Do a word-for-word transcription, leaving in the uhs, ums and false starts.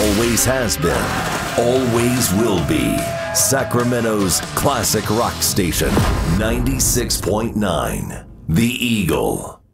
always has been, always will be. Sacramento's classic rock station, ninety-six point nine, The Eagle.